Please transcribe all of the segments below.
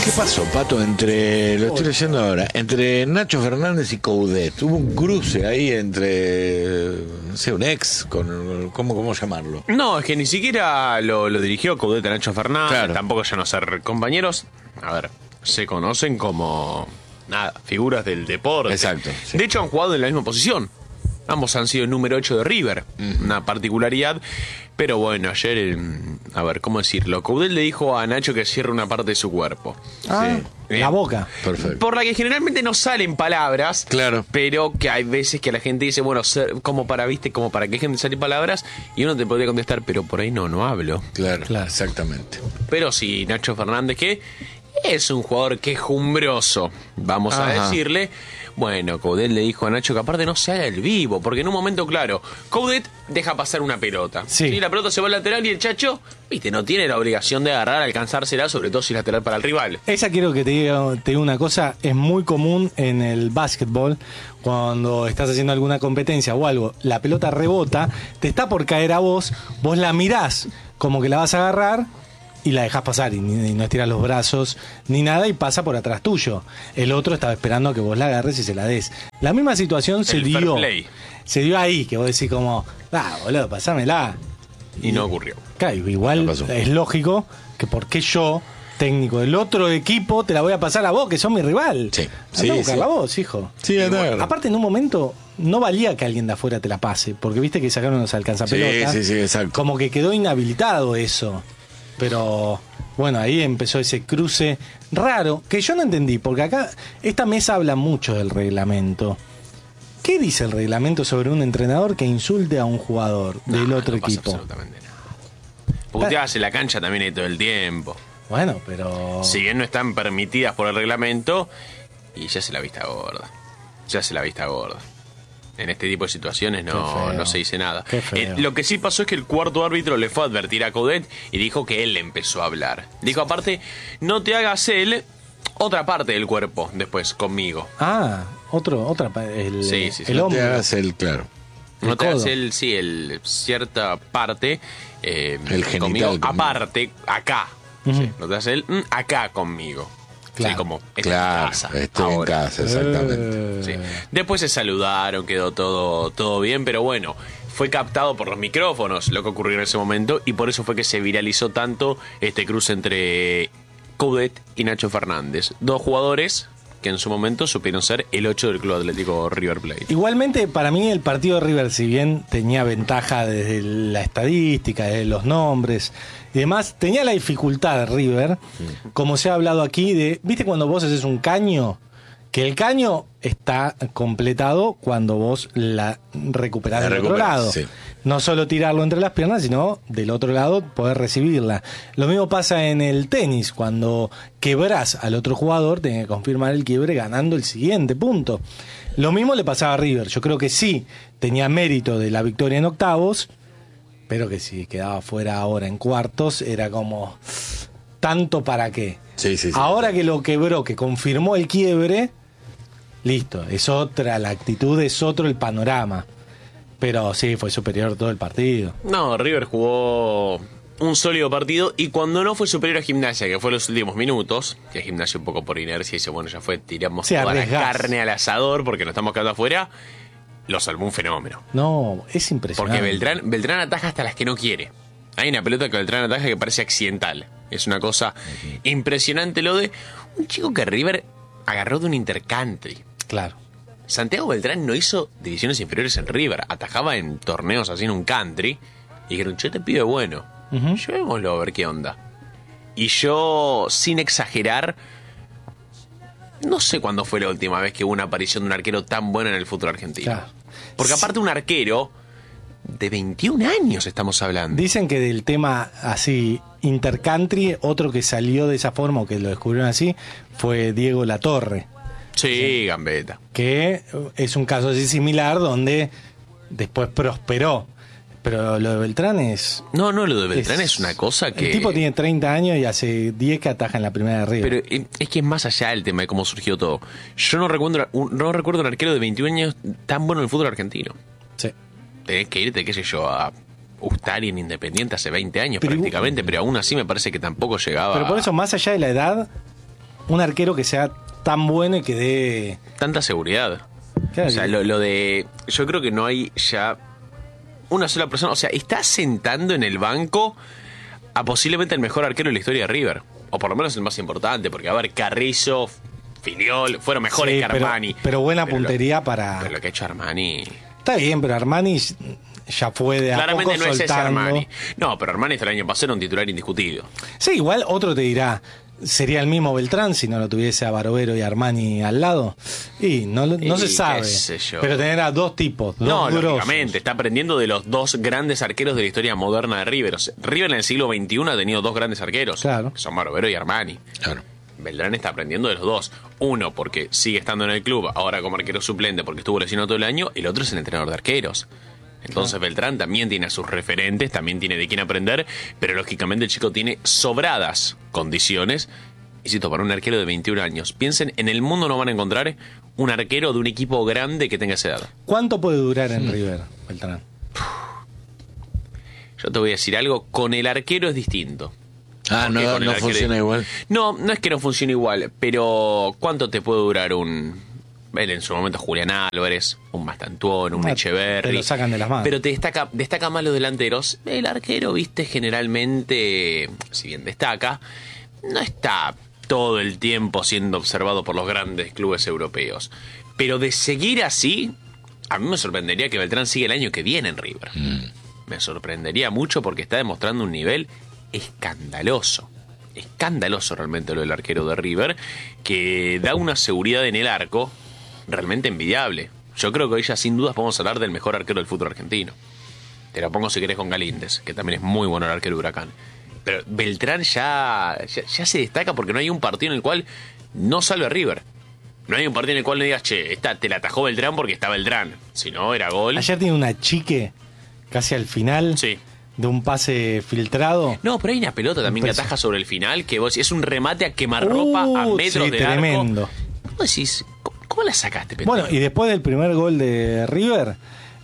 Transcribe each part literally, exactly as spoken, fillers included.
¿Qué pasó, Pato, entre, lo estoy leyendo ahora, entre Nacho Fernández y Coudet? Hubo un cruce ahí entre, no sé, un ex, con, ¿cómo, cómo llamarlo? No, es que ni siquiera lo, lo dirigió Coudet a Nacho Fernández, claro. Tampoco ya no ser compañeros. A ver, se conocen como, nada, figuras del deporte. Exacto. Sí. De hecho, han jugado en la misma posición. Ambos han sido el número ocho de River, uh-huh. Una particularidad. Pero bueno, ayer, a ver, ¿cómo decirlo? Coudet le dijo a Nacho que cierre una parte de su cuerpo. Ah, sí. La boca. Perfecto. Por la que generalmente no salen palabras. Claro. Pero que hay veces que la gente dice, bueno, como para, viste, como para que gente salen palabras. Y uno te podría contestar, pero por ahí no, no hablo. Claro, claro. Exactamente. Pero sí, Nacho Fernández, que es un jugador quejumbroso, vamos Ajá. a decirle. Bueno, Coudet le dijo a Nacho que aparte no se haga el vivo, porque en un momento, claro, Coudet deja pasar una pelota. Sí. ¿Sí? La pelota se va al lateral y el Chacho, viste, no tiene la obligación de agarrar, alcanzársela, sobre todo si es lateral para el rival. Esa quiero que te diga, te diga una cosa, es muy común en el básquetbol, cuando estás haciendo alguna competencia o algo, la pelota rebota, te está por caer a vos, vos la mirás como que la vas a agarrar, y la dejás pasar y, y no estiras los brazos ni nada y pasa por atrás tuyo. El otro estaba esperando a que vos la agarres y se la des. La misma situación se el dio. Fair play. Se dio ahí, que vos decís como, ah, boludo, pasámela. Y, y no ocurrió. Claro, igual no es lógico que porque yo, técnico del otro equipo, te la voy a pasar a vos, que sos mi rival. Sí. Andá sí, a buscarla sí. a vos, hijo. Sí, bueno, aparte, en un momento no valía que alguien de afuera te la pase, porque viste que sacaron los alcanzapelotas. Sí, sí, sí, exacto. Como que quedó inhabilitado eso. Pero bueno, ahí empezó ese cruce raro, que yo no entendí, porque acá esta mesa habla mucho del reglamento. ¿Qué dice el reglamento sobre un entrenador que insulte a un jugador no, del otro no pasa equipo? Absolutamente nada. Puteadas en la cancha también hay todo el tiempo. Bueno, pero... Si bien no están permitidas por el reglamento, y ya se la vista gorda. Ya se la vista gorda. En este tipo de situaciones no, no se dice nada. Eh, lo que sí pasó es que el cuarto árbitro le fue a advertir a Coudet y dijo que él le empezó a hablar. Dijo, aparte, no te hagas él otra parte del cuerpo después conmigo. Ah, otro, otra el, sí, sí, sí. el no hombro. te hagas el, claro. No el te hagas el, sí, el cierta parte eh, el genital conmigo, conmigo. Aparte, acá. Uh-huh. Sí, no te hagas el mm, acá conmigo. Claro, sí, como estoy claro, en casa. Estoy ahora. en casa, exactamente. Sí. Después se saludaron, quedó todo, todo bien, pero bueno, fue captado por los micrófonos lo que ocurrió en ese momento y por eso fue que se viralizó tanto este cruce entre Coudet y Nacho Fernández. Dos jugadores que en su momento supieron ser el ocho del Club Atlético River Plate. Igualmente, para mí el partido de River, si bien tenía ventaja desde la estadística, desde los nombres y demás, tenía la dificultad de River, sí. Como se ha hablado aquí, de, ¿viste cuando vos haces un caño? Que el caño está completado cuando vos la recuperás la del otro lado. Sí. No solo tirarlo entre las piernas, sino del otro lado poder recibirla. Lo mismo pasa en el tenis. Cuando quebrás al otro jugador, tenés que confirmar el quiebre ganando el siguiente punto. Lo mismo le pasaba a River. Yo creo que sí tenía mérito de la victoria en octavos, pero que si quedaba fuera ahora en cuartos, era como, ¿tanto para qué? Sí, sí, sí, ahora sí. que lo quebró, que confirmó el quiebre, listo, es otra, la actitud es otro el panorama. Pero sí, fue superior todo el partido. No, River jugó un sólido partido y cuando no fue superior a Gimnasia, que fue los últimos minutos, que Gimnasia un poco por inercia dice, bueno, ya fue, tiramos sí, toda arriesgás. la carne al asador porque nos estamos quedando afuera, lo salvó un fenómeno. No, es impresionante. Porque Beltrán, Beltrán ataja hasta las que no quiere. Hay una pelota que Beltrán ataja que parece accidental. Es una cosa uh-huh. impresionante lo de un chico que River agarró de un intercountry. Claro. Santiago Beltrán no hizo divisiones inferiores en River, atajaba en torneos así en un country y dijeron, yo te pido bueno, uh-huh. llevémoslo a ver qué onda. Y yo, sin exagerar, no sé cuándo fue la última vez que hubo una aparición de un arquero tan bueno en el fútbol argentino. Claro. Porque aparte un arquero de veintiún años estamos hablando. Dicen que del tema así intercountry, otro que salió de esa forma o que lo descubrieron así fue Diego Latorre. Sí, sí, Gambetta. Que es un caso así similar donde después prosperó. Pero lo de Beltrán es... No, no, lo de Beltrán es, es una cosa que... El tipo tiene treinta años y hace diez que ataja en la primera de River. Pero es que es más allá el tema de cómo surgió todo. Yo no recuerdo un, no recuerdo un arquero de veintiún años tan bueno en el fútbol argentino. Sí. Tenés que irte, qué sé yo, a Ustari en Independiente hace veinte años pero prácticamente, pero aún así me parece que tampoco llegaba... Pero por eso, más allá de la edad... un arquero que sea tan bueno y que dé tanta seguridad. Claro, o sea, que... lo, lo de... Yo creo que no hay ya una sola persona... O sea, está sentando en el banco a posiblemente el mejor arquero de la historia de River. O por lo menos el más importante, porque a ver, Carrizo, Filiol, fueron mejores sí, que Armani. Pero, pero buena pero puntería lo, para... Pero lo que ha hecho Armani... Está bien, pero Armani ya fue de a Claramente poco no es ese soltando. Armani. No, pero Armani hasta el año pasado era un titular indiscutido. Sí, igual otro te dirá, sería el mismo Beltrán si no lo tuviese a Barovero y Armani al lado. Y no, no y, se sabe. qué sé yo. Pero tener a dos tipos, dos No, grosos. lógicamente, está aprendiendo de los dos grandes arqueros de la historia moderna de River. O sea, River en el siglo veintiuno ha tenido dos grandes arqueros, claro, que son Barovero y Armani. Claro. Beltrán está aprendiendo de los dos. Uno, porque sigue estando en el club, ahora como arquero suplente, porque estuvo lesionado todo el año. Y el otro es el entrenador de arqueros. Entonces claro. Beltrán también tiene a sus referentes, también tiene de quién aprender, pero lógicamente el chico tiene sobradas condiciones. Y cito, para un arquero de veintiún años, piensen, en el mundo no van a encontrar un arquero de un equipo grande que tenga esa edad. ¿Cuánto puede durar en hmm. River, Beltrán? Yo te voy a decir algo, con el arquero es distinto. Ah, no, no funciona igual. No, no es que no funcione igual, pero ¿cuánto te puede durar un... Él en su momento Julián Álvarez, un Mastantuón, un ah, Echeverri. Te lo sacan de las manos. Pero te destaca, destaca más los delanteros. El arquero, viste, generalmente, si bien destaca, no está todo el tiempo siendo observado por los grandes clubes europeos. Pero de seguir así, a mí me sorprendería que Beltrán siga el año que viene en River. Mm. Me sorprendería mucho porque está demostrando un nivel escandaloso. Escandaloso realmente lo del arquero de River, que da una seguridad en el arco realmente envidiable. Yo creo que hoy ya sin dudas podemos hablar del mejor arquero del fútbol argentino. Te lo pongo si querés con Galíndez, que también es muy bueno el arquero de Huracán. Pero Beltrán ya, ya, ya se destaca porque no hay un partido en el cual no salve a River. No hay un partido en el cual le digas, che, esta te la atajó Beltrán porque está Beltrán. Si no, era gol. Ayer tiene una chique casi al final. Sí. De un pase filtrado. No, pero hay una pelota también que ataja sobre el final, que vos es un remate a quemarropa uh, a metros sí, de tremendo. arco. ¿Vos decís, ¿cómo, cómo la sacaste, Petro? Bueno, y después del primer gol de River,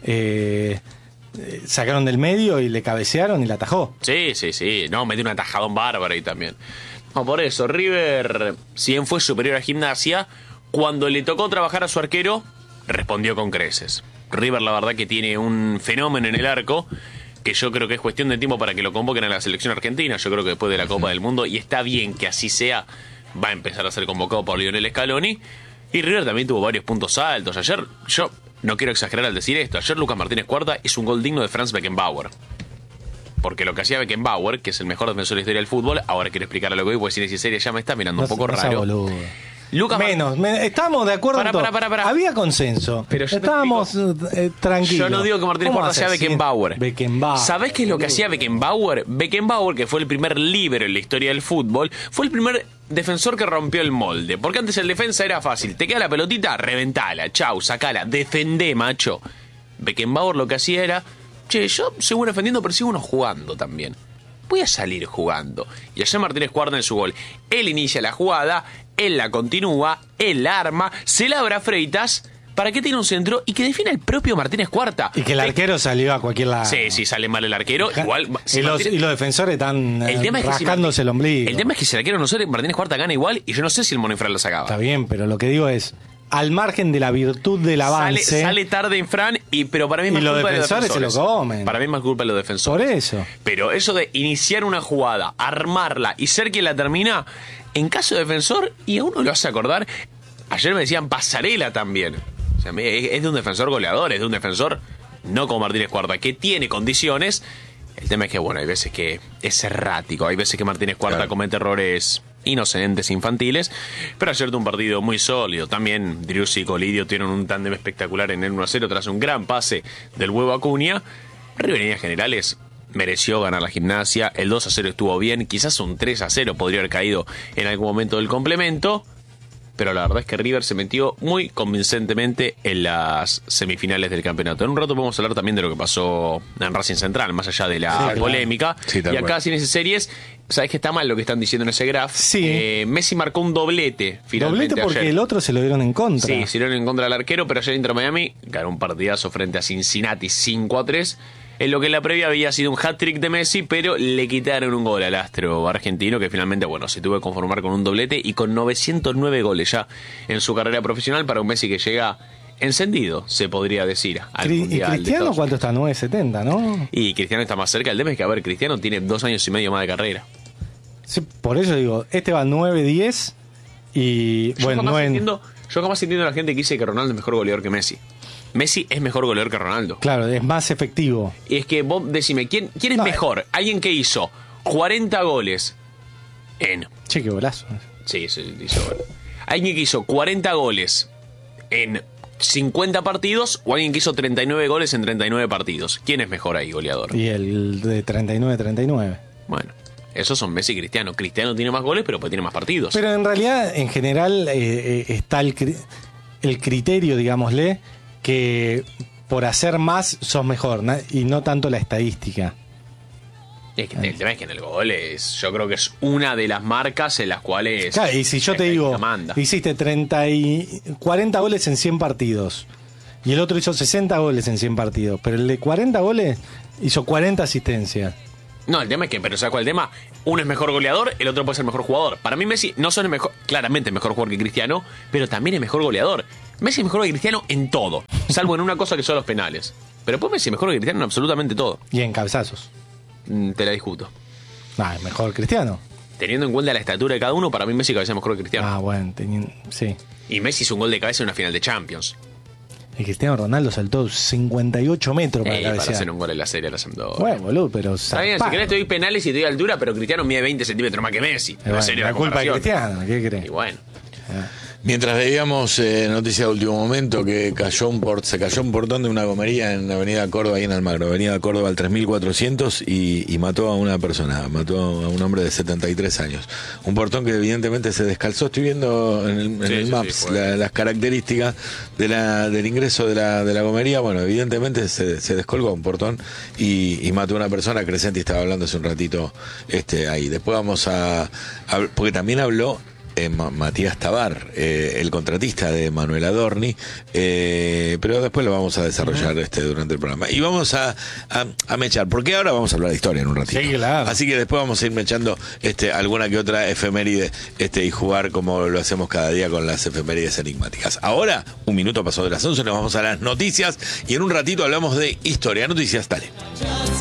eh, sacaron del medio y le cabecearon y la atajó. Sí, sí, sí. No, metió un atajadón bárbaro ahí también. No, por eso, River, si bien fue superior a Gimnasia, cuando le tocó trabajar a su arquero, respondió con creces. River, la verdad, que tiene un fenómeno en el arco, que yo creo que es cuestión de tiempo para que lo convoquen a la selección argentina. Yo creo que después de la Copa del Mundo, y está bien que así sea, va a empezar a ser convocado por Lionel Scaloni. Y River también tuvo varios puntos altos. Ayer, yo no quiero exagerar al decir esto, ayer Lucas Martínez Cuarta es un gol digno de Franz Beckenbauer. Porque lo que hacía Beckenbauer, que es el mejor defensor de la historia del fútbol, ahora quiero explicar lo que voy, porque si es serie ya me está mirando no, un poco no raro. Lucas Menos, men, estábamos de acuerdo. Para, para, para, para. Había consenso. Pero estábamos eh, tranquilos. Yo no digo que Martínez Cuarta sea Beckenbauer. Beckenbauer. ¿Sabés qué es lo que hacía Beckenbauer? Beckenbauer, que fue el primer líbero en la historia del fútbol, fue el primer defensor que rompió el molde. Porque antes el defensa era fácil. Te queda la pelotita, reventala, chau, sacala, defendé, macho. Beckenbauer lo que hacía era, che, yo sigo defendiendo, pero sigo uno jugando también. Voy a salir jugando. Y ayer Martínez Cuarta en su gol. Él inicia la jugada, él la continúa, él la arma, se la abre a Freitas, para que tiene un centro y que define el propio Martínez Cuarta. Y que el arquero salió a cualquier lado. Sí, sí, sale mal el arquero. Igual, si y, los, Martínez... y los defensores están el tema es rascándose si el ombligo. El tema es que si el arquero no sale, Martínez Cuarta gana igual y yo no sé si el Mono Infran lo sacaba. Está bien, pero lo que digo es, al margen de la virtud del avance. Sale, sale tarde Infran, y, pero para mí es más y los culpa defensores de los defensores. Se lo comen. Para mí es más culpa de los defensores. Por eso. Pero eso de iniciar una jugada, armarla y ser quien la termina, en caso de defensor, y a uno lo hace acordar, ayer me decían Pasarela también. O sea, es de un defensor goleador, es de un defensor no como Martínez Cuarta, que tiene condiciones. El tema es que, bueno, hay veces que es errático, hay veces que Martínez Cuarta claro. comete errores inocentes, infantiles, pero ayer tuvo un partido muy sólido. También Driussi y Colidio tienen un tándem espectacular en el uno a cero tras un gran pase del huevo Acuña. River en líneas generales mereció ganar la Gimnasia, el dos a cero estuvo bien, quizás un tres a cero podría haber caído en algún momento del complemento, pero la verdad es que River se metió muy convincentemente en las semifinales del campeonato. En un rato podemos hablar también de lo que pasó en Racing Central, más allá de la sí, polémica. Sí, y acá, sin esas series, sabes que está mal lo que están diciendo en ese graph. Sí. Eh, Messi marcó un doblete finalmente. Doblete porque ayer. El otro se lo dieron en contra. Sí, se lo dieron en contra del arquero, pero ayer Inter Miami ganó un partidazo frente a Cincinnati cinco a tres. en lo que en la previa había sido un hat-trick de Messi, pero le quitaron un gol al astro argentino, que finalmente, bueno, se tuvo que conformar con un doblete y con novecientos nueve goles ya en su carrera profesional para un Messi que llega encendido, se podría decir, al Cri- ¿Y Mundial de Cristiano Estados cuánto está? nueve setenta, ¿no? Y Cristiano está más cerca. El tema es que, a ver, Cristiano tiene dos años y medio más de carrera. Sí, por eso digo, este va nueve diez y Yo bueno, jamás, no en- entiendo, yo jamás entiendo a la gente que dice que Ronaldo es mejor goleador que Messi. Messi es mejor goleador que Ronaldo. claro, es más efectivo. Y es que vos decime, ¿quién, quién es No, mejor? ¿Alguien que hizo cuarenta goles en... Che, qué golazo. Sí, se hizo gol. ¿Alguien que hizo cuarenta goles en cincuenta partidos o alguien que hizo treinta y nueve goles en treinta y nueve partidos? ¿Quién es mejor ahí, goleador? Y el de treinta y nueve treinta y nueve. Bueno, esos son Messi y Cristiano. Cristiano tiene más goles, pero pues tiene más partidos. Pero en realidad, en general, eh, eh, está el, cri- el criterio, digámosle, que por hacer más sos mejor, na- y no tanto la estadística. Es que el tema es que en el gol es, yo creo que es una de las marcas en las cuales... Claro, y si yo la te digo, estadística manda. hiciste treinta y cuarenta goles en cien partidos, y el otro hizo sesenta goles en cien partidos, pero el de cuarenta goles hizo cuarenta asistencias. No, el tema es que, pero ¿sabes cuál es el tema? Uno es mejor goleador, el otro puede ser mejor jugador. Para mí Messi no solo es mejor, claramente es mejor jugador que Cristiano, pero también es mejor goleador. Messi es mejor que Cristiano en todo, salvo en una cosa que son los penales. Pero pues Messi es mejor que Cristiano en absolutamente todo. Y en cabezazos. Mm, Te la discuto. Ah, es mejor Cristiano. Teniendo en cuenta la estatura de cada uno, para mí Messi cabeza es mejor que Cristiano. Ah, bueno, teni- sí. Y Messi hizo un gol de cabeza en una final de Champions. El Cristiano Ronaldo saltó cincuenta y ocho metros para Eh, para cabecear. hacer un gol en la serie de la Sampdoria. Bueno, boludo, pero Está bien, si zarpado. querés te doy penales y te doy altura, pero Cristiano mide veinte centímetros más que Messi. Eh, En bueno, serio, la culpa de comparación. Cristiano, ¿qué crees? Y bueno. Mientras veíamos eh, noticia de último momento que cayó un port, se cayó un portón de una gomería en la avenida Córdoba, ahí en Almagro, avenida Córdoba al tres mil cuatrocientos y, y mató a una persona, mató a un hombre de setenta y tres años. Un portón que evidentemente se descalzó. Estoy viendo en el, en Sí, el sí, Maps sí, fue. la- las características de la, del ingreso de la, de la gomería. Bueno, evidentemente se, se descolgó un portón y, y mató a una persona. Crescenti estaba hablando hace un ratito este, ahí. Después vamos a, a porque también habló Eh, Ma- Matías Tabar, eh, el contratista de Manuel Adorni, eh, pero después lo vamos a desarrollar este durante el programa. Y vamos a, a, a mechar, porque ahora vamos a hablar de historia en un ratito. Sí, claro. Así que después vamos a ir mechando este, alguna que otra efeméride este, y jugar como lo hacemos cada día con las efemérides enigmáticas. Ahora, un minuto pasó de las once, nos vamos a las noticias y en un ratito hablamos de historia. Noticias, dale.